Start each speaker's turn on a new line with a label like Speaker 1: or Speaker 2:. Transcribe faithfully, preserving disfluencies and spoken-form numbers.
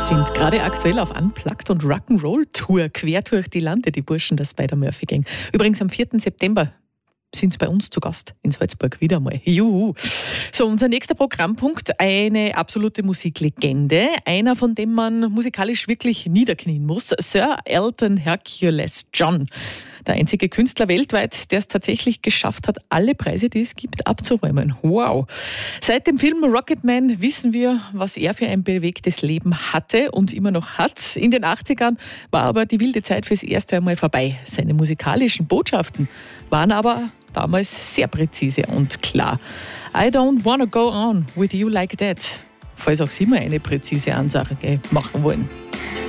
Speaker 1: sind gerade aktuell auf Unplugged und Rock'n'Roll-Tour quer durch die Lande, die Burschen der Spider-Murphy Gang. Übrigens am vierten September sind sie bei uns zu Gast in Salzburg wieder mal. Juhu. So, unser nächster Programmpunkt, eine absolute Musiklegende, einer, von dem man musikalisch wirklich niederknien muss, Sir Elton Hercules John. Der einzige Künstler weltweit, der es tatsächlich geschafft hat, alle Preise, die es gibt, abzuräumen. Wow. Seit dem Film Rocketman wissen wir, was er für ein bewegtes Leben hatte und immer noch hat. In den achtzigern war aber die wilde Zeit fürs erste Mal vorbei. Seine musikalischen Botschaften waren aber damals sehr präzise und klar. I don't wanna go on with you like that. Falls auch Sie mal eine präzise Ansage machen wollen.